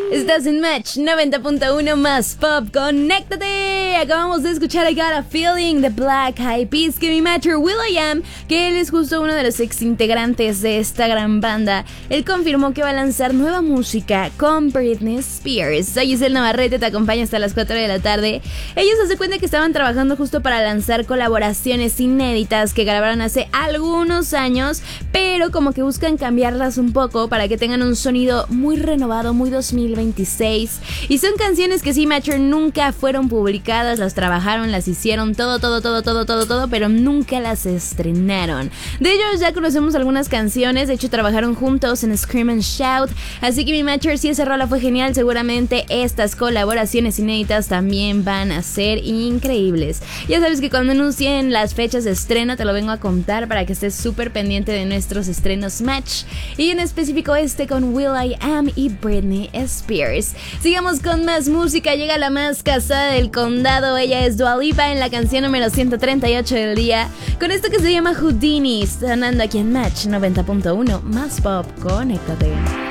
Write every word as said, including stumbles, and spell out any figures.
Estás en Match noventa punto uno más Pop, conéctate. Acabamos de escuchar I Got a Feeling de Black Eyed Peas, que mi matcher will.i.am, que él es justo uno de los ex integrantes de esta gran banda. Él confirmó que va a lanzar nueva música con Britney Spears. Soy Giselle Navarrete, te acompaño hasta las cuatro de la tarde. Ellos se dan cuenta que estaban trabajando justo para lanzar colaboraciones inéditas que grabaron hace algunos años, pero como que buscan cambiarlas un poco para que tengan un sonido muy renovado, muy dos mil veintiséis. Y son canciones que sí, matcher, nunca fueron publicadas, las trabajaron, las hicieron, todo, todo, todo, todo, todo, todo, pero nunca las estrenaron. De ellos ya conocemos algunas canciones, de hecho trabajaron juntos en Scream and Shout, así que mi matcher, si esa rola fue genial, seguramente estas colaboraciones inéditas también van a ser increíbles. Ya sabes que cuando anuncien las fechas de estreno te lo vengo a contar para que estés súper pendiente de nuestros estrenos Match, y en específico este con will.i.am y Britney Spears. Sigamos con más música. Llega la más casada del condado. Ella es Dua Lipa en la canción número ciento treinta y ocho del día, con esto que se llama Houdini, sonando aquí en Match noventa punto uno más Pop. Conéctate.